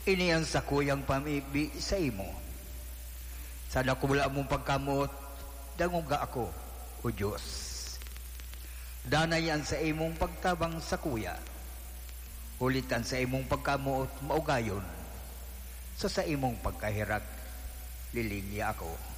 Ini ang sakuyang pamibi sa imo. Sa nakula mong pagkamot, dangog ga ako, o Diyos. Danayan sa imong pagtabang sakuya. Ulitan sa imong pagkamot, maugayon. Sa imong pagkahirak, lilinya ako.